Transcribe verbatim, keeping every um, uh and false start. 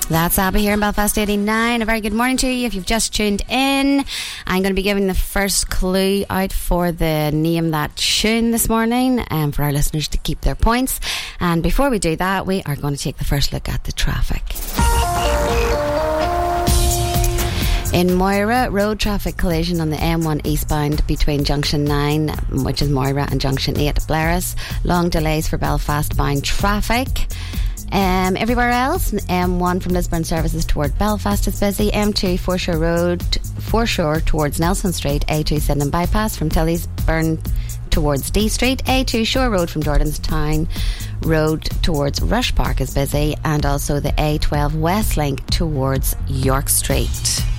That's Abba here in Belfast eighty-nine. A very good morning to you if you've just tuned in. I'm going to be giving the first clue out for the name that tune this morning, and um, for our listeners to keep their points. And before we do that, we are going to take the first look at the traffic. In Moira, road traffic collision on the M one eastbound between Junction nine, which is Moira, and Junction eight, Blaris. Long delays for Belfast bound traffic. Um, everywhere else, M one from Lisburn services toward Belfast is busy. M two Foreshore Road, Foreshore towards Nelson Street. A two Sydenham Bypass from Tillysburn towards D Street. A two Shore Road from Jordanstown Road towards Rush Park is busy. And also the A twelve West Link towards York Street.